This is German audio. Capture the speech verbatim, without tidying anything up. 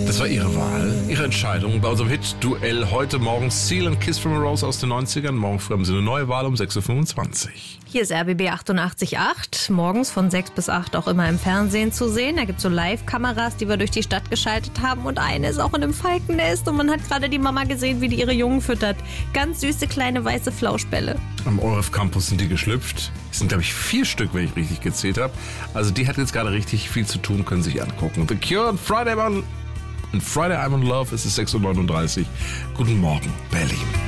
Das war Ihre Wahl, Ihre Entscheidung bei unserem Hit-Duell heute Morgen Seal and Kiss from a Rose aus den neunzigern. Morgen früh haben Sie eine neue Wahl um sechs Uhr fünfundzwanzig. Hier ist R B B achtundachtzig Komma acht, morgens von sechs bis acht auch immer im Fernsehen zu sehen. Da gibt es so Live-Kameras, die wir durch die Stadt geschaltet haben und eine ist auch in einem Falkennest und man hat gerade die Mama gesehen, wie die ihre Jungen füttert. Ganz süße kleine weiße Flauschbälle. Am O R F Campus sind die geschlüpft. Es sind, glaube ich, vier Stück, wenn ich richtig gezählt habe. Also die hat jetzt gerade richtig viel zu tun, können Sie sich angucken. The Cure und Friday, Man- und Friday I'm in Love, es ist sechs Uhr neununddreißig. Guten Morgen, Berlin.